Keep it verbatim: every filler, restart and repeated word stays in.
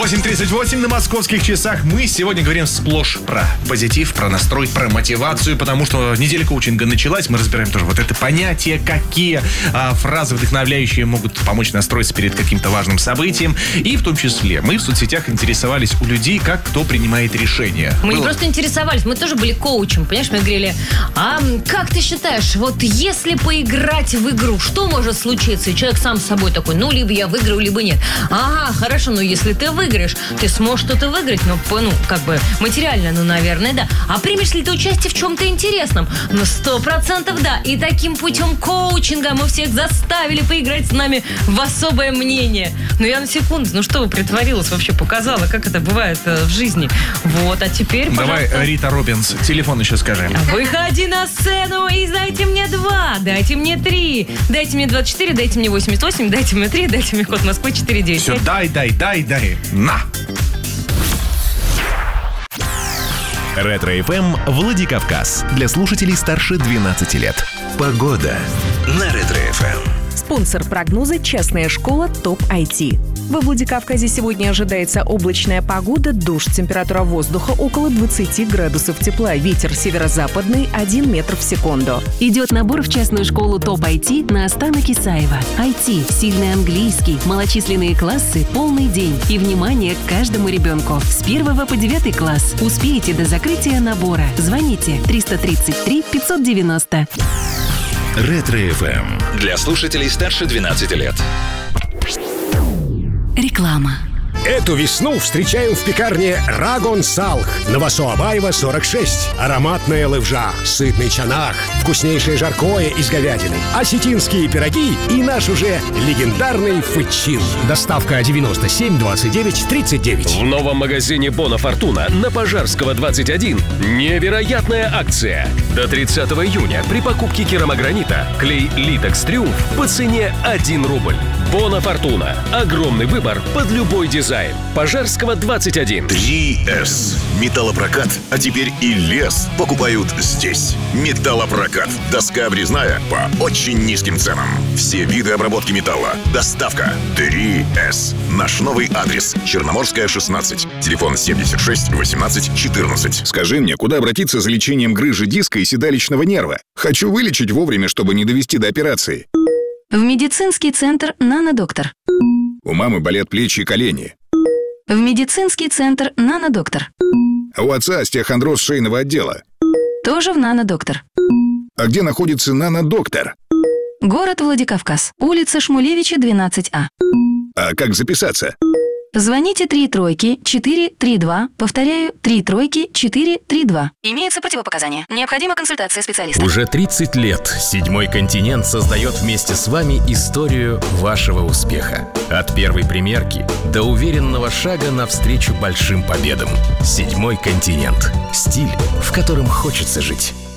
восемь тридцать восемь на московских часах. Мы сегодня говорим сплошь про позитив, про настрой, про мотивацию, потому что неделя коучинга началась. Мы разбираем тоже вот это понятие, какие а, фразы вдохновляющие могут помочь настроиться перед каким-то важным событием. И в том числе мы в соцсетях интересовались у людей, как кто принимает решения. Мы Было... не просто интересовались, мы тоже были коучем, понимаешь? Мы говорили, а как ты считаешь, вот если поиграть в игру, что может случиться? И человек сам с собой такой, ну, либо я выиграю, либо нет. Ага, хорошо, но если ты выиграешь, ты сможешь что-то выиграть, ну, ну, как бы материально, ну, наверное, да. А примешь ли ты участие в чем-то интересном? Ну, сто процентов да. И таким путем коучинга мы всех заставили поиграть с нами в особое мнение. Ну, я на секунду, ну что, притворилась, вообще показала, как это бывает э, в жизни. Вот, а теперь, Давай, пожалуйста. Рита Робинс, телефон еще скажи. Выходи на сцену и дайте мне два, дайте мне три, дайте мне двадцать четыре, дайте мне восемьдесят восемь, дайте мне три, дайте мне код Москвы четыре девять. Все, дай, дай, дай, дай. На! Ретро-эф эм Владикавказ. Для слушателей старше двенадцати лет. Погода на Ретро-эф эм. Спонсор прогноза «Частная школа ТОП ай ти». Во Владикавказе сегодня ожидается облачная погода, дождь, температура воздуха около двадцати градусов тепла, ветер северо-западный один метр в секунду. Идет набор в частную школу ТОП ай ти на Астана Кисаева. ай ти, сильный английский, малочисленные классы, полный день и внимание к каждому ребенку. С первого по девятый класс. Успеете до закрытия набора. Звоните триста тридцать три пятьсот девяносто. Ретро-эф эм. Для слушателей старше двенадцати лет. Реклама. Эту весну встречаем в пекарне «Рагон Салх» на Васо-Абаева, сорок шесть. Ароматная лывжа, сытный чанах, вкуснейшее жаркое из говядины, осетинские пироги и наш уже легендарный фычин. Доставка девяносто семь двадцать девять тридцать девять. В новом магазине «Бона Фортуна» на Пожарского, двадцать один невероятная акция. До тридцатого июня при покупке керамогранита клей «Литекс Триумф» по цене один рубль. «Бона Фортуна». Огромный выбор под любой дизайн. Пожарского, двадцать один. три эс. Металлопрокат, а теперь и лес покупают здесь. Металлопрокат. Доска обрезная по очень низким ценам. Все виды обработки металла. Доставка. три эс. Наш новый адрес. Черноморская, шестнадцать. Телефон семьдесят шесть восемнадцать четырнадцать. Скажи мне, куда обратиться за лечением грыжи диска и седалищного нерва? Хочу вылечить вовремя, чтобы не довести до операции. В медицинский центр «Нанодоктор». У мамы болят плечи и колени. В медицинский центр «Нанодоктор». А у отца остеохондроз шейного отдела. Тоже в «Нанодоктор». А где находится «Нанодоктор»? Город Владикавказ. Улица Шмулевича, двенадцать А. А как записаться? Звоните три тройки четыре три два. Повторяю, три тройки четыре три два. Имеются противопоказания. Необходима консультация специалиста. Уже тридцать лет «Седьмой континент» создает вместе с вами историю вашего успеха. От первой примерки до уверенного шага навстречу большим победам. «Седьмой континент». Стиль, в котором хочется жить.